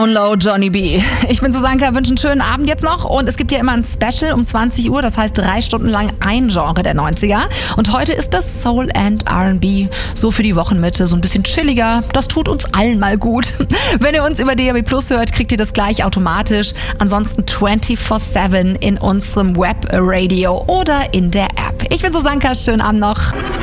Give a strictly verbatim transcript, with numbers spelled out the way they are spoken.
Und low Johnny B. Ich bin Susanka, wünsche einen schönen Abend jetzt noch und es gibt ja immer ein Special um zwanzig Uhr, das heißt drei Stunden lang ein Genre der neunziger und heute ist das Soul and R and B, so für die Wochenmitte, so ein bisschen chilliger, das tut uns allen mal gut. Wenn ihr uns über D A B Plus hört, kriegt ihr das gleich automatisch, ansonsten vierundzwanzig sieben in unserem Webradio oder in der App. Ich bin Susanka, schönen Abend noch.